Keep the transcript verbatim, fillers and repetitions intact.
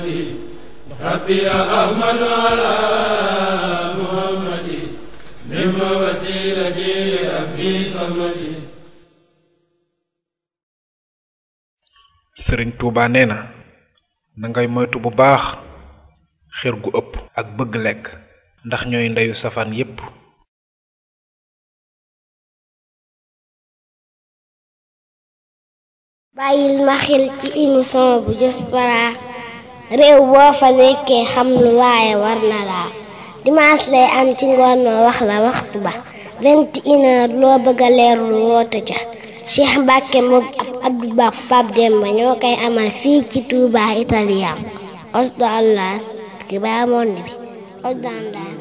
ربي أحمد على محمد نعم وسيلتي ربي صمدي. Sëriñ Tuuba nee na na ngay moytu bu baax xir gu ëpp ak bëgg lekk ndax ñooy ndeyu safaan yépp. bàyyil ma xel ci émission bu Diaspora réew boo fa nekkee xam lu waaye war na laa dimanche lay am ci ngoon noo wax la waxtu ba vingt et une heures loo bëgg a leerlu woote ca Cheikh Mbacke moom ab Abdou Ba Pape Demba ñoo koy amal fii ci Touba Italien Osdo Allah ki ba monde bi Osdo Allah